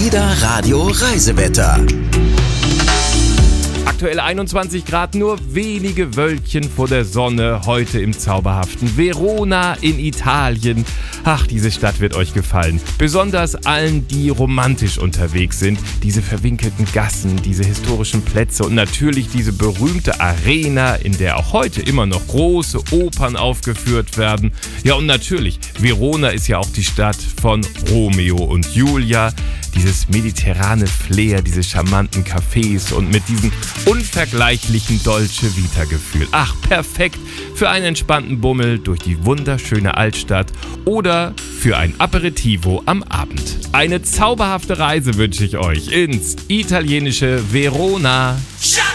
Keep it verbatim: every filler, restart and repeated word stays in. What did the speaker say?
Alida Radio Reisewetter. Aktuell einundzwanzig Grad, nur wenige Wölkchen vor der Sonne, heute im zauberhaften Verona in Italien. Ach, diese Stadt wird euch gefallen. Besonders allen, die romantisch unterwegs sind. Diese verwinkelten Gassen, diese historischen Plätze und natürlich diese berühmte Arena, in der auch heute immer noch große Opern aufgeführt werden. Ja, und natürlich, Verona ist ja auch die Stadt von Romeo und Julia. Dieses mediterrane Flair, diese charmanten Cafés und mit diesem unvergleichlichen Dolce Vita Gefühl. Ach, perfekt für einen entspannten Bummel durch die wunderschöne Altstadt oder für ein Aperitivo am Abend. Eine zauberhafte Reise wünsche ich euch ins italienische Verona.